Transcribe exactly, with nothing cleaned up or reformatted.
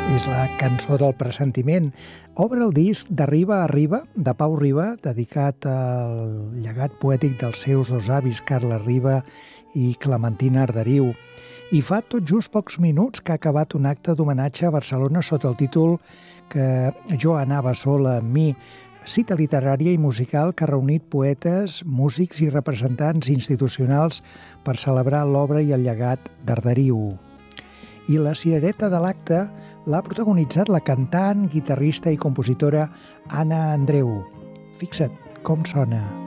És la cançó del pressentiment. Obre el disc de Riba a Riba, de Pau Riba, dedicat al llegat poètic dels seus dos avis, Carles Riba i Clementina Arderiu. I fa tot just pocs minuts que ha acabat un acte d'homenatge a Barcelona sota el títol que jo anava sola amb mi, cita literària i musical que ha reunit poetes, músics i representants institucionals per celebrar l'obra i el llegat d'Arderiu. I la cirereta de l'acte l'ha protagonitzat la cantant, guitarrista i compositora Anna Andreu. Fixa't com sona.